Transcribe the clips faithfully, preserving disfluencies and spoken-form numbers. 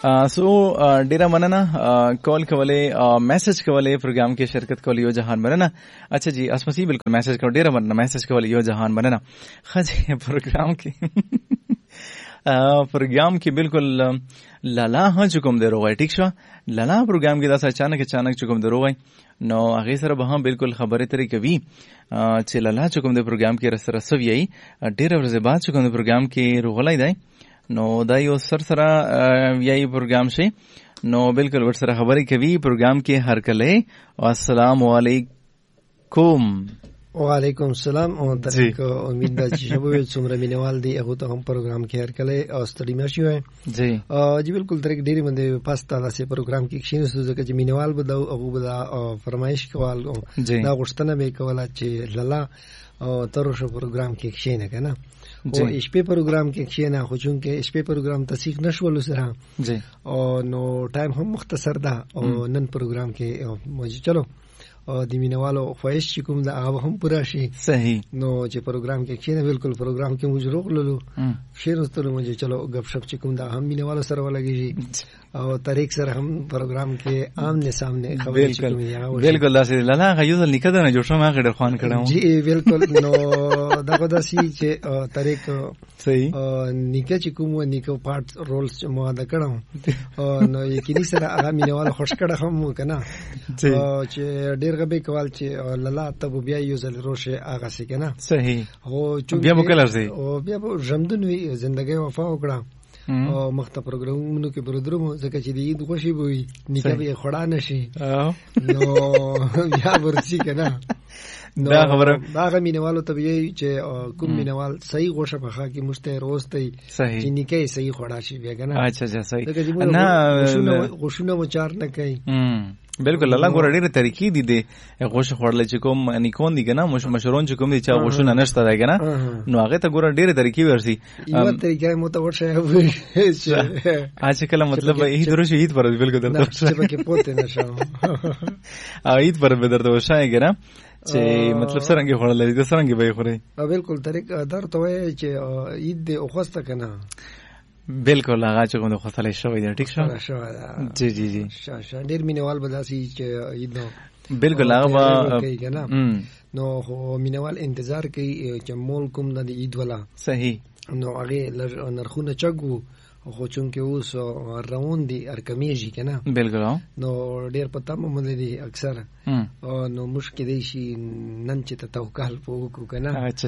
سو ډیره مننه کال کولې میسج کولې پروګرام کې شرکت کولې یو جهان مننه. اچھا جی اسمسي بالکل میسج کول ډیره مننه میسج کولې یو جهان مننه. خځه پروګرام کې پروګرام کې بالکل لالا ها چکم دی روغی ټیک شو لالا پروګرام کې داسې اچانک اچانک چکم دی روغی نو هغه سره به هم بالکل خبرې ترې کوي چې لالا چکم دی پروګرام کې رسره سوي ډیره ورځې بعد چکم دی پروګرام کې روغلای دی نو دا یو سر سره یای پروګرام شي نو بالکل ور سره خبرې کوي پروګرام کې هر کله السلام علیکم. وعلیکم السلام. او ترک امید ده چې شبوه څومره مینوال دی هغه ته هم پروګرام کې هر کله او ستړي مشي وي جی جی بالکل ترک ډېری باندې پاستا داسې پروګرام کې کښینې سو ځکه چې مینوال به دا هغه به فرمایش کول دا غوښتنه به کوله چې لالا او تر شو پروګرام کې کښینه کنه او شپې پروګرام کې کښینه خو چون کې شپې پروګرام تصیق نشول سره جی او نو ټایم هم مختصر ده او نن پروګرام کې موږ چلو او د مینوالو خواهش چې کوم دا هغه هم پوره شي صحیح نو چې پروګرام کې کښینه بالکل پروګرام کې موږ روغللو شیر واستلو موږ چلو غب شپ چې کوم دا هم مینوالو سره ولګي او طریق سره هم پروګرام کې آمنے سامنے خبرې کوي بالکل داسې لالا غيوز نکده نه جوړ شو ما غډر خوان کړم جی بالکل نو دا کو داسې چې طریق صحیح نیکه چې کوم نیکه پارت رولز مو ادا کړم نو یقیني سره هغه مینوالو خوش کړه هم کنه چې ډیر غبي کول چې لالا ته بیا یو ځل روشه هغه سي کنه صحیح او بیا وکړل سي او بیا ژوندون وی ژوندۍ وفا وکړه او مخته پروګرامونو کې برودرمو ځکه چې د عید خوشي بوي نیکه به خړا نشي نو بیا ورسي کنه دا خبره دا غمینوالو ته وی چې کوم مینوال صحیح غوښه پخا کې مشته روستي چې نیکه صحیح خړا شي بیا کنه اچھا اچھا صحیح نه غوښونه مچار نه کوي بالکل الله ګور ډېر طریقې دي د غوښه خورل چې کوم نیکون دي کنه مش مشرون چې کوم دي چې غوښونه نشته ده کنه نو هغه ته ګور ډېر طریقې ورسي یو طریقې مو ته ورشه اځ کله مطلب هی درشه هیڅ پر بالکل درته چې پکې پوتې نشم ا هیڅ پر به درته وشای کنه چې مطلب سرنګي خورل دي سرنګي به خوري بالکل طریق درته وای چې عید دې اوخسته کنه بالکل هغه چې کوم د خوشاله شوی دی ټیک شو جی جی جی شاشه ډیر مینوال بداسي چې عید نو بالکل هغه نو خو مینوال انتظار کوي چې مول کوم د عید ولا صحیح نو هغه نرخونه چګو خو چون کې اوس روان دي ارکمیږي کنه بالکل نو ډیر پتا مې دي اکثر نو مشکل دی شي نن چې ته توکل پوکو کنه اچھا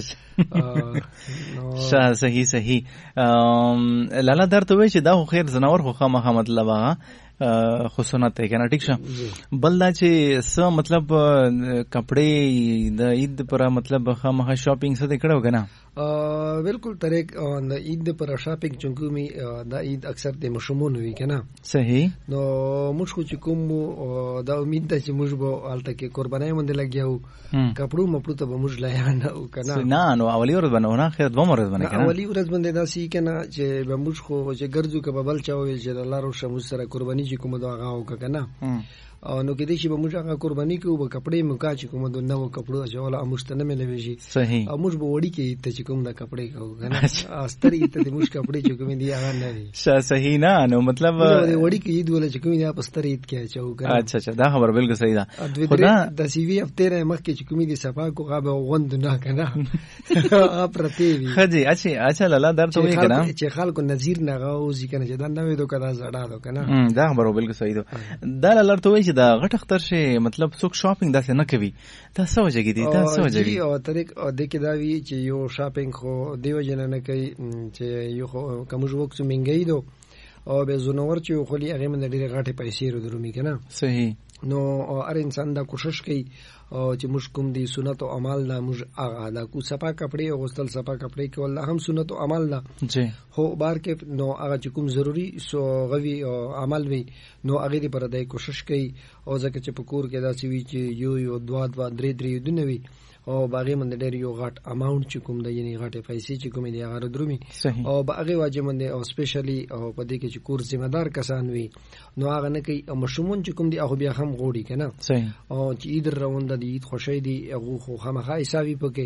اچھا صحیح صحیح لالا درته وای چې دا خو خیر زناور خو خامخا مطلب هغه خو سنت دی کنه ټیک شه بل دا چې څه مطلب کپڑے د عید پر مطلب خامخا شاپینګ څه کړو کنه بالکل طریق د عید پر شاپینګ چونکو می دا عید اکثر د مشمون وی کنه صحیح نو موږ خو چې کوم دا امید ده چې موږ به الته کې قربانای مونږ لګیاو کپړو مپړو ته به موږ لایا نه کنه نه نو اولی ورځ باندې نه خیر دوه ورځ باندې کنه اولی ورځ باندې دا سی کنه چې به موږ خو چې ګرځو کبل چاوي چې الله رو شمو سره قرباني چې کوم دا هغه وکنه او نو کې دې چې به موږ هغه قرباني کوو به کپڑے مکا چې کوم د نو کپړو چې ولا امشتنه ملوي شي صحیح او موږ به وړي کې ته چې کوم د کپڑے کوو کنه استری ته د موږ کپڑے چې کوم دي هغه نه دي صحیح نه نو مطلب د وړي کې عید ولا چې کوم دي استری کې چاو کنه اچھا اچھا دا خبر بالکل صحیح ده خدا د سی وی اف تیرې مخ کې چې کوم دي صفا کو غابه غوند نه کنه اپرتی وی خدي اچھا اچھا لالا درته وی کنه چې خلکو نظیر نه غوځي کنه چې دا نوې دوه کدا زړه دو کنه دا خبر بالکل صحیح ده دا لالا ته وی چې دا غټ اختر شي مطلب څوک شاپینګ داسې نه کوي دا څه وجه دي دا څه وجه دي او طریق د کې دا وی چې یو شاپینګ خو دیو جن نه کوي چې یو کوم جو وخت منګي دو او به زنور چې خو لري هغه من ډیره غټه پیسې ورو درومي کنه صحیح نو هر انسان دا کوشش کوي چې موږ کوم دي سنت او عمل دا موږ هغه دا کو صفا کپڑے او غسل صفا کپڑے کې والله هم سنت او عمل دا جی هو بار کې نو هغه چې کوم ضروری سو غوي او عمل وي نو هغه دې پر دای کوشش کوي او ځکه چې پکور کې دا سی وی چې یو یو دوا دوا درې درې دنوي او باغې من ډېر یو غټ اماونت چې کوم د یعنی غټه پیسې چې کوم دی هغه درومي او باغې واجب من او سپیشلی او په دې کې چې کور ذمہ دار کسان وي نو هغه نه کوي مشمون چې کوم دی هغه بیا هم غوړي کنه صحیح او چې عید روان د عید خوشی دی هغه خو خامخا حسابي پکې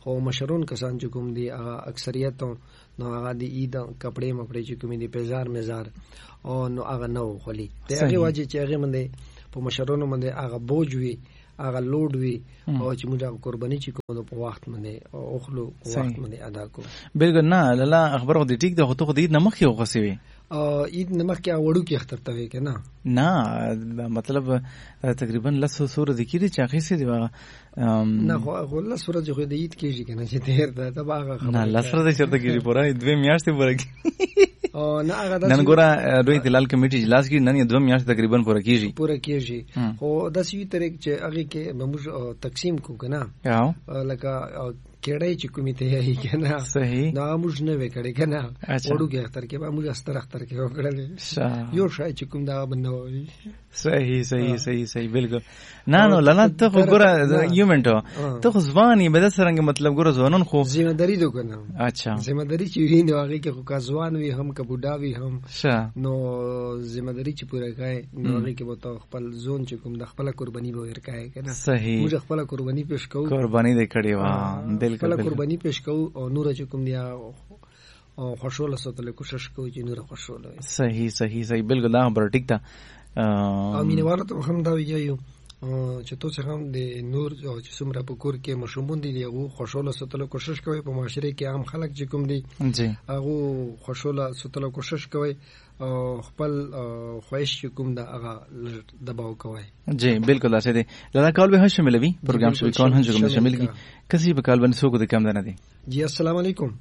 خو مشرون کسان چې کوم دي هغه اکثریت نو هغه د عید کپڑے مپړې چې کوم دي پیزار میزار او نو هغه نو خلی ته هغه وجه چې هغه باندې په مشرونو باندې هغه بوج وي هغه لوډ وي او چې موږ قرباني چې کوو په وخت باندې او خلو په وخت باندې ادا کوو. بالکل نه لاله خبره دي ټیک ده خو ته د نمخ یو غسی وي عید نمخ کې وړو کې اختر ته وي کنه نه مطلب تقریبا لسو سور ذکر چې اخی سي دی نه خو له سورج خو د عید کېږي کنه چې تیر ده تبا هغه نه لسره د چرته کېږي پورا دوه میاشتې پورا او نه هغه نن ګوره دوی تلال کمیټي اجلاس کې نن دوه میاشتې تقریبا پورا کېږي پورا کېږي خو د سوي طریق چې هغه کې موږ تقسیم کو کنه لکه کېړای چې کومې ته یې کنه صحیح دا موږ نه وکړې کنه وړو کې اختر کې به موږ استر اختر کې وکړل یو شای چې کوم دا بنوي صحیح صحیح صحیح صحیح بالکل نه نو لاله ته ګوره یو منټو ته ځواني به د سرنګ مطلب ګوره ځوانون خو ذمہ داری دو کنه اچھا ذمہ داری چې وی نو هغه کې خو کا ځوان وي هم کا بوډا وي هم نو ذمہ داری چې پوره کای نو هغه کې به تو خپل ځون چې کوم د خپل قرباني به ورکای کنه صحیح موږ خپل قرباني پیش کوو قرباني دې کړې وا بالکل قرباني پیش کوو او نور چې کوم دی او خوشاله ساتل کوشش کوو چې نور خوشاله صحیح صحیح صحیح بالکل دا خبره ټیک ده ا مینوالو ته هم دا ویایو چې تاسو هم د نور چې څومره په کور کې مشومون دي هغه خوشاله ساتل کوشش کوي په معاشره کې عام خلک چې کوم دي جی هغه خوشاله ساتل کوشش کوي او خپل خواهش کوم دا هغه دباو کوي جی بالکل اسه دي لاله کال به شامل وي پروګرام شوی کون هم کوم شامل کی کسي په کال باندې سو کو د کم نه دي جی السلام علیکم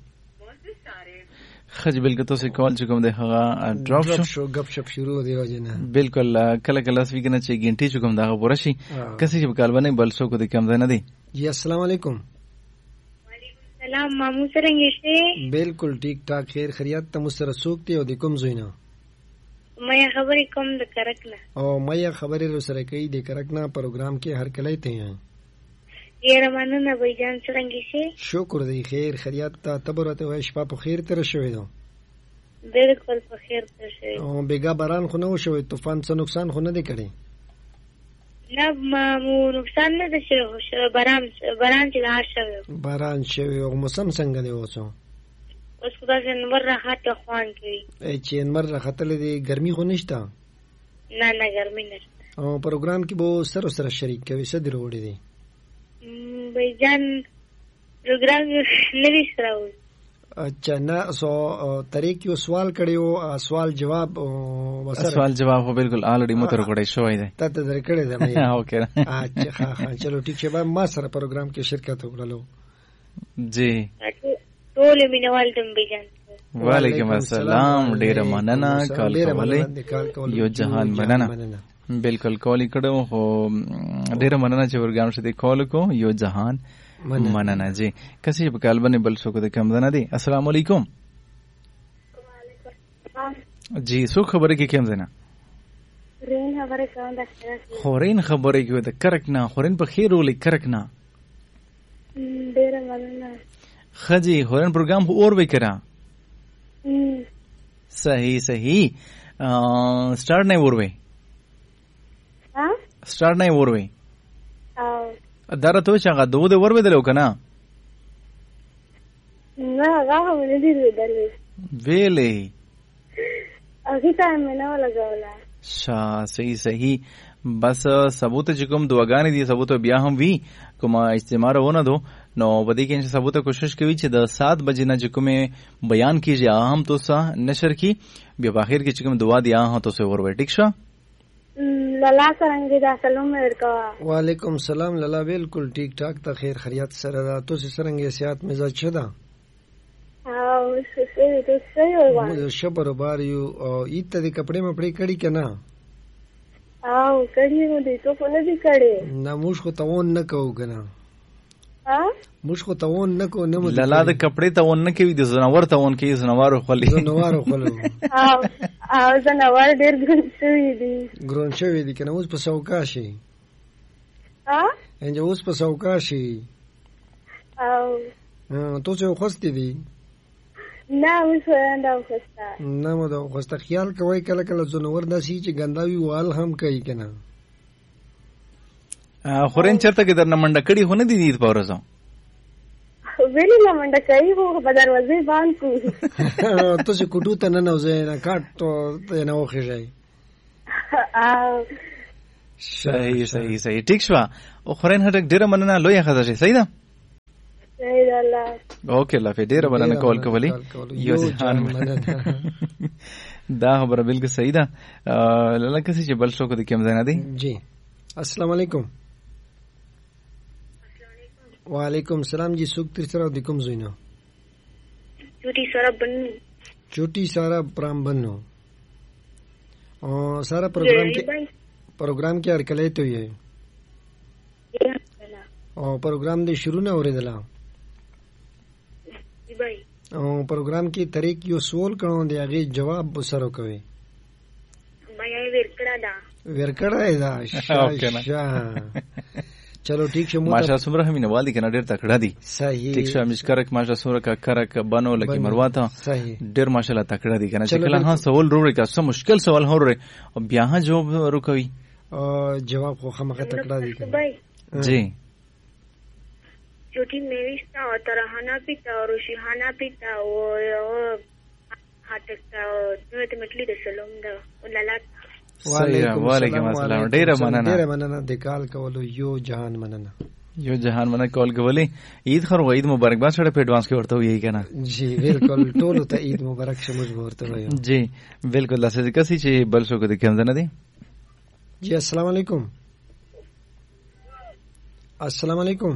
خج بالکل تو سے کال چکم دے ہا ڈراپ شو گپ شپ شروع دی وجنا بالکل کله کله سوي کنه چې ګنټي چکم دا پورا شي کسي په کال باندې بل سو کو د کم نه دي جی السلام علیکم وعلیکم السلام مامو څنګه یې بالکل ٹھیک ٹھاک خیر خیریت ته مسره سوکتی او د کوم زوینه مې خبرې کوم د کرکنا او مې خبرې سره کوي د کرکنا پروګرام کې هر کله ته ہیں یاره مننه بھائی جان څنګه یې شکر دی خیر خیریت ته تبرته وای شپه په خیر تر شوې دو بالکل په خیر تر شوې او بیګا باران خو نه شوې طوفان څه نقصان خو نه دی کړی نه مامو نقصان نه دی شوی باران باران چې هار شوی باران شوی او موسم څنګه دی اوسو اوس خو دا جنور راحت خوان کوي چې انمر راحتل دی ګرمي خو نشته نه نه ګرمي نشته او پروګرام کې به سره سره شریک کوي څه دی وروړي دی بھائی جان پروگرام نوی سراو اچھا نا سو طریق یو سوال کړیو سوال جواب وسره سوال جواب هو بالکل آلریډي مو تر کوړی شوی دی ته ته درې کړی دی اوکې اچھا ها ها چلو ٹھیک ہے ما سره پروگرام کې شرکت وکړلو جی ټول مینوال دم بھائی جان وعلیکم السلام ډیر مننه کال کولې یو جهان مننه بالکل کال کړو خو ډیر مننه چې ورګام شته کال کو یو جهان مننه جی کسي په کال باندې بل څوک د کم نه دي السلام علیکم جی سو خبره کې کوم زنه رین خبره کوم د خورین خبره کې د کرک نه خورین په خیر ولې کرک نه ډیر مننه خجی خورین پروګرام اور وکړه صحیح صحیح سٹارټ نه ور وې سٹارټ نه وروي او دره ته څنګه دوه د ور ودلو کنه نه هغه مې دې ودلې ویلې اګه تا مې نه لګولا شا صحیح صحیح بس ثبوت چې کوم دعاګانې دي ثبوت بیا هم وی کوم اجتماع ونه دو نو بدی کې چې ثبوت کوشش کوي چې د سات بجې نه چې کوم بیان کیږي هم تو سه نشر کی بیا په اخر کې چې کوم دعا دی هغه تو سه ور وې ټیک شو لالا څنګه دا سلام ورکا وعلیکم السلام لالا بالکل ٹھیک ٹھاک ته خیر خیریت سره دا تو څنګه سیات مزاج شدا او څه څه څه یو شپره بار یو ایت د کپڑے مپړې کړي کنه او کړي نو دې ته په لدی کړي نه موږ خو تاون نه کوو کنه ها موږ خو تاون نه کوو نه لالا د کپڑے تاون نه کوي د زناور تاون کوي زناور خولي زناور خولو او او زناور ډېر ګرون شوی دي ګرون شوی دي کنه اوس په سوکا شي ها انجه اوس په سوکا شي او تو څه خوستې دي نه اوس دا خوستا نه مو دا خوستا خیال کوي کله کله زناور داسي چې ګنداوي وال هم کوي کنه خورین چرته کې درنه منډه کړي هونه دي دې پورزو ویلې لا منډه کوي خو په دروازې باندې کو ته چې کوټو ته نه نوځې نه کاټ ته نه وخېږي. صحیح صحیح صحیح ټیک شو. او خورین هټک ډیره مننه لوی خزه شي. صحیح ده. صحیح ده الله. اوکې الله فی ډیره مننه کول کولی. یو ځان مننه. دا خبره بالکل صحیح ده. لکه چې بل څوک د کوم ځای نه دی. جی السلام علیکم. وعلیکم السلام جی څوک تر سره د کوم ځای نه؟ چوټي سارا بنو. چوټي سارا پرام بنو. او سارا پروګرام کې پروګرام کې هر کله ته یې او پروګرام دې شروع نه اوریدلا. او پروګرام کې طریق یو سوال کړو دی هغه جواب سره کوي. بیا ورکړه دا ورکړه دا. چلو ٹھیک شو. ماشا سمره همینه والی کنه ډیر تکړه دي. صحیح ټیک شو. مشکرک ماشا سمره کا کرک بنو لکی مرواتا ډیر ماشاءالله تکړه دي کنه. چې کله ها سوال وروړي کا سم مشکل سوال هوري او بیا ها جواب ورکوي. او جواب خو خامخا تکړه دي کنه. جی چوټي میوستا او ترهانا پیتا او روشیحانا پیتا او هټکتا او ته مټلی د سلام دا ولالات. وعلیکم السلام. ډیره مننه. ډیره مننه د کال کولو. یو جهان مننه. یو جهان مننه کال کولی. عید خیر او عید مبارک با سره په ایڈوانس کې ورته وی کنه. جی بالکل ټول ته عید مبارک شموږ ورته وایو. جی بالکل لاسه کسي چې بل څوک د کوم ځای نه دی. جی السلام علیکم. السلام علیکم.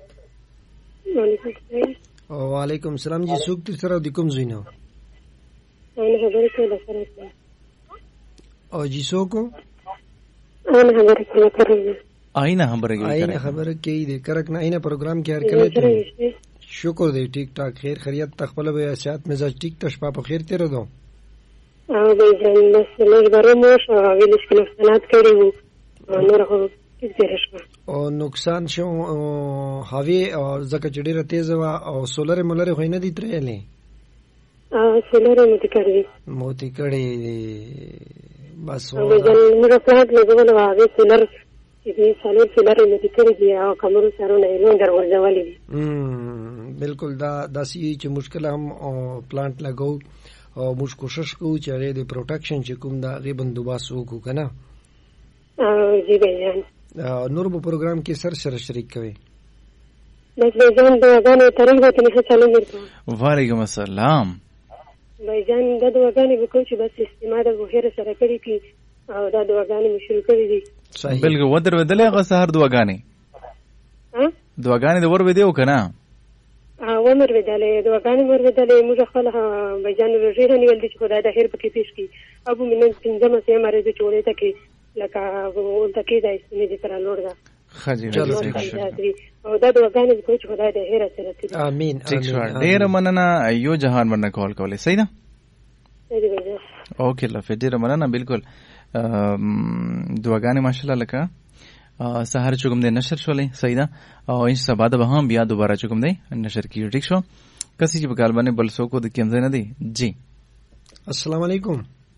وعلیکم السلام جی څوک تر سره د کوم ځای نه؟ انا خبرې کوله. او جی سوکو انا خبرې کوله. آینه خبرې کوي. آینه خبرې کوي د کرک نه آینه پروګرام کې هر کله ته. شکر دی ټیک ټاک خیر خیریت تخپل به صحت مزاج ټیک ته شپه په خیر تیر دو. او به جن بس لږ برمو شو ویلش کې نقصانات کړي وو نور خو او نقصان شو هاوی او زکه چې ډیره تیز و او سولر مولر خو نه دي ترېلې. ا سولر مو تکړی مو تکړی بس او جن موږ په هغه لګول و هغه سولر دې سولر سولر مو تکړی دی او کومو سره نه لون درولې دي. ام بالکل دا داسې چې مشکل هم پلانټ لګو او موږ کوشش کوو چې هغه د پروټیکشن چې کوم دا غي بندوباس وکړو کنه. ا جی بهجان نور په پروګرام کې سر سره شریک کوي. بس بهجان دا غانې طریقه ته نه چالو مرته. وعلیکم السلام. بهجان دا د غانې به کوم چې بس استعمال د غوهر سره کړی کی او دا د غانې مشروع کړی دي. صحیح بالکل ودر ودلې هغه سحر د غانې. ها د غانې د ور ودیو کنه. ا ومر ودلې د غانې ور ودلې موږ خپل بهجان ورژه نه ول دي چې خدای د خیر پکې پیش کی ابو منن پنځمه سي ماره د چولې ته کې لکه ولته کې د اسمه دي تر لور دا خاجي او دا د وګانې کوم چې خدای دې هر سره کړي. امين امين. ډیر مننه. یو جهان مننه کول کولې. صحیح ده. صحیح ده. اوکې الله فدیر مننه. بالکل دواګانې ماشاءالله لکه سحر چوکم دې نشر شولې. صحیح ده. او ان سبا د به هم بیا دوباره چوکم دې نشر کیږي. ٹھیک شو. کسي چې په کال باندې بل څوک د کوم ځای نه دی. جی السلام علیکم.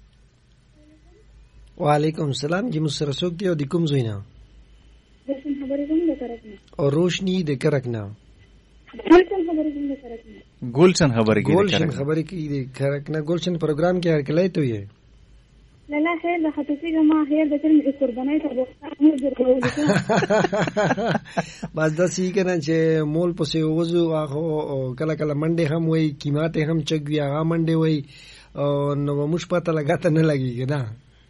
وعلیکم السلام جی مسر څوک دی او د کوم ځای نه؟ روشن خبرې کوم د کرک نه. او روشنی د کرک نه. ګلشن خبرې کوم د کرک نه. ګلشن خبرې کوي. ګلشن خبرې کوي د کرک نه. ګلشن پروګرام کې هر کله ته وي. لالا خیر د خطوسي ما خیر د ترمه قربانای ته وخت درکول. بس د سی کنه چې مول پسې وځو هغه کله کله منډه هم وای قیمته هم چګوي هغه منډه وای او نو مش پته لګاته نه لګي نه.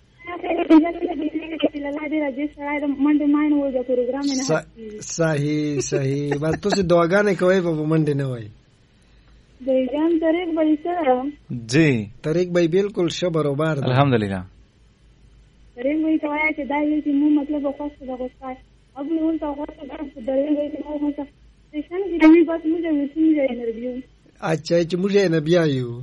صحیح صحیح بس تاسو دعاګانې کوئ په منډه نه وای. بیجان طریق بای سره جی طریق بای بالکل ش برابر ده. الحمدلله. طریق بای ته وایي چې دا یې چې مو مطلب خوښه ده غوښتای ابو ول تا خوښه ده درې وایي چې مو څه ستاسو کې دوی بس موږ یې سمجه انرژي. اچھا چې موږ یې نه بیايو.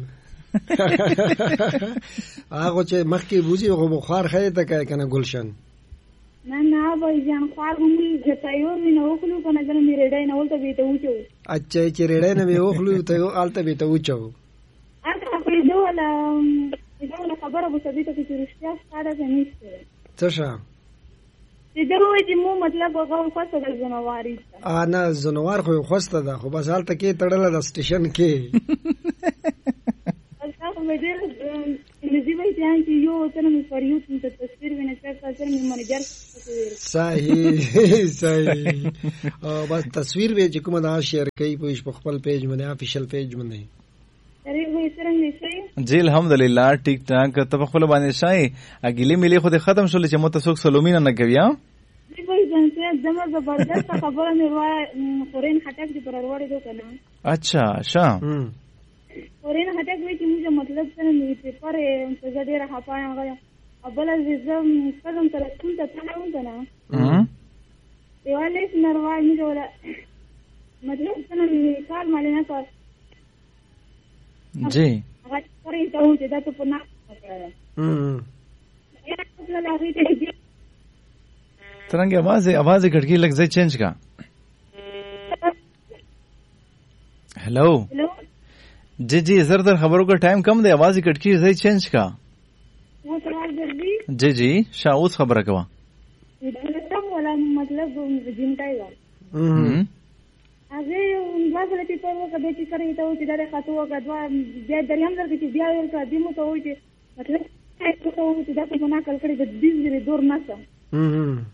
هغه چې مخکې بوزي هغه بخار خیر ته کوي کنه ګلشن. نه نه بای جان خار هم چې تایور وینه وکړو کنه ځنه مې ریډای نه ولته به ته وچو. اچھا چې ریډای نه به وکړو ته آلته به ته وچو. اته په ډول ډول خبره به ثابته کې رښتیا ستاره نشته. څه چې دغه چې مو مطلب هغه خوسته د زنواري انا زنوار خو خوسته ده خو بس حالت کې تړل د سټیشن کې تاسو مې ډېر نږدې وایي چې یو تر مې فریو ته تصویر وینې چې تاسو مې منیجر صحیح صحیح او بس تصویر به چې کومه دا شیر کوي په خپل پیج باندې افیشل پیج باندې اره وې سره مې شي جی الحمدلله ټیک ټاک ته په خپل باندې شای اګلی ملي خو د ختم شول چې متسوک سلومینه نه کوي ها دی وایي چې دمه زبردست خبره مې وای خورین خټک دې پر وروړې دو کنه اچھا شا خورین خټک وایي چې موږ مطلب سره مې پیپر څه ډېر حپایا غیا ابل زم قدم تر ټول ته تلم کنه دیواله نروا مې ولا مطلب څنګه کار مالې نه کار جی هغه پرې ته و چې دا ته په نا هم یا خپل لاغې ته ترنګ आवाज आवाज کټکی لګ ځای چینج کا hello hello जी जी जरा खबरों का टाइम कम दे आवाज कटकी ځای चेंज का वो सवाल जल्दी जी जी शाउस खबर कवा एकदम वाला मतलब जिमटाइगा हम्म هغه واغله چې په وګه به چې کړی ته چې دا خاطو غدوا بیا دریم درته چې بیا ول کا دیمو ته وایي مطلب څه ته وایي چې دا په ناکل کړی د دې دې دور ناسه هم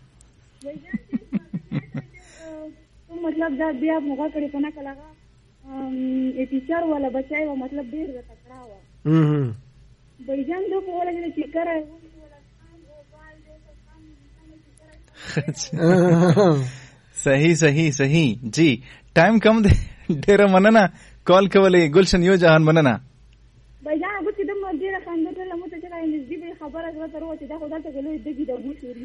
هم مطلب دا بیا موږ کړی په ناکل هغه ام ټیچر ولا بچای و مطلب ډیر د تکړه و هم بېجان دو په ولا چې کړای صحیح صحیح صحیح जी टाइम कम दे ډیر مننه کال کولې گلشن یو جهان مننه بېجان هغه چې د مرګ خاندو ته لمو ته چې نږدې به خبره غوړه تر وته دا خدای ته ګلوي دګي د بو شوري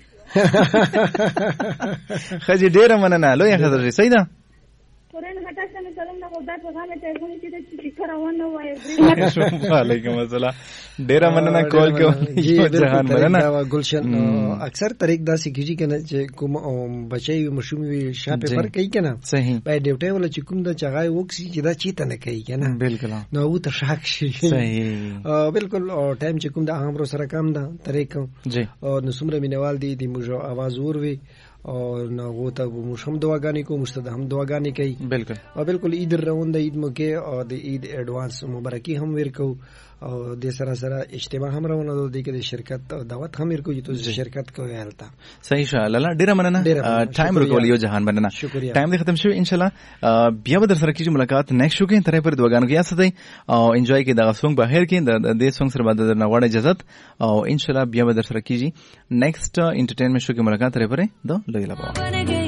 خجی ډیر مننه لوی خبره صحیح ده قرآن هټا څنګه سلام نه خدای په غاله ته کوم چې د چې روانه وای وعلیکم السلام ډیر مننه کال کولې یو جهان مننه گلشن اکثر طریق دا سکیږي کنه چې کوم بچي مشوم وي شاپه پر کوي کنه صحیح په ډیوټي ولا چې کوم د چغای وکسي چې دا چیته نه کوي کنه بالکل نو و ته شاک شي صحیح بالکل ټایم چې کوم د هغه سره کم ده طریق جی او نو سمره مینوال دي د موږ आवाज ور وي او نو غوته موږ هم دواګانی کو مستد هم دواګانی کوي بالکل او بالکل عید روان د عید موکه او د عید اډوانس مبارکي هم ورکو او د سره سره اجتماع هم روان د دې کې شرکت او دعوت هم ورکو چې تاسو شرکت کوی حالت صحیح شه لاله ډیر مننه ټایم ورکول یو جهان مننه ټایم دې ختم شو ان شاء الله بیا به در سره کیږي ملاقات نیکسټ شو کې ترې پر دواګانو کې استه او انجوای کې دا سونګ بهر کې د دې سونګ سره بعد د نغوړ اجازه او ان شاء الله بیا به در سره کیږي نیکسټ انټرټینمنټ شو کې ملاقات ترې پر دو لګیلا